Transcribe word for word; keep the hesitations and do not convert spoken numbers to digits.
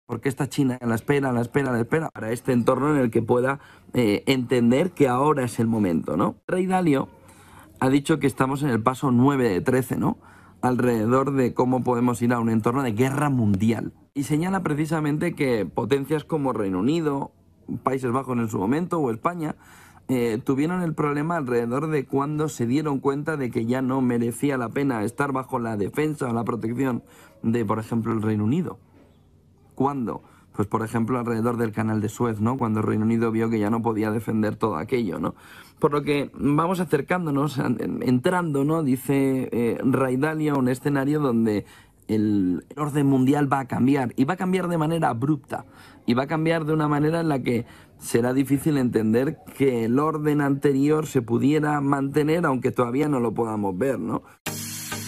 ¿Por qué está China a la espera, a la espera, a la espera? Para este entorno en el que pueda eh, entender que ahora es el momento, ¿no? Rey Dalio ha dicho que estamos en el paso nueve de trece, ¿no? Alrededor de cómo podemos ir a un entorno de guerra mundial. Y señala precisamente que potencias como Reino Unido, Países Bajos en su momento o España eh, tuvieron el problema alrededor de cuando se dieron cuenta de que ya no merecía la pena estar bajo la defensa o la protección de, por ejemplo, el Reino Unido. ¿Cuándo? Pues por ejemplo alrededor del canal de Suez, ¿no? Cuando el Reino Unido vio que ya no podía defender todo aquello, ¿no? Por lo que vamos acercándonos, entrando, ¿no? Dice eh, Rey Dalio, un escenario donde el orden mundial va a cambiar, y va a cambiar de manera abrupta, y va a cambiar de una manera en la que será difícil entender que el orden anterior se pudiera mantener, aunque todavía no lo podamos ver, ¿no?